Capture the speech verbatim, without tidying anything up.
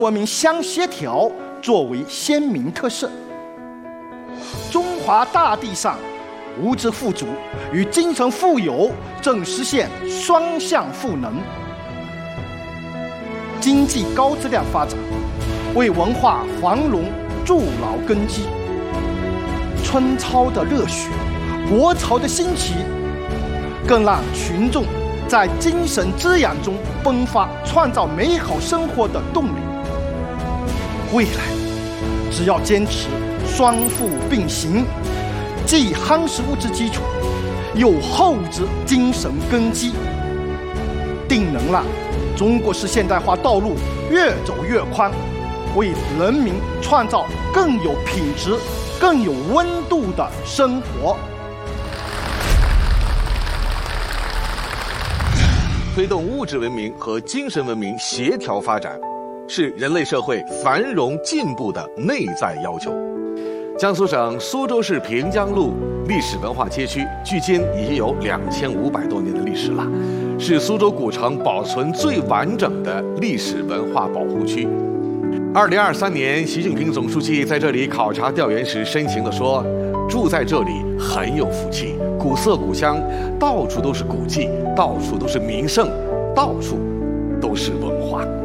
文明相协调作为鲜明特色。中华大地上物质富足与精神富有正实现双向赋能，经济高质量发展为文化繁荣筑牢根基。春潮的热血，国潮的兴起，更让群众在精神滋养中迸发创造美好生活的动力。未来只要坚持双富并行，既夯实物质基础，又厚植精神根基，定能让中国式现代化道路越走越宽，为人民创造更有品质、更有温度的生活。 推动物质文明和精神文明协调发展，是人类社会繁荣进步的内在要求。江苏省苏州市平江路历史文化街区距今已经有两千五百多年的历史了，是苏州古城保存最完整的历史文化保护区。二零二三年，习近平总书记在这里考察调研时深情地说：“住在这里很有福气，古色古香，到处都是古迹，到处都是名胜，到处都是文化。”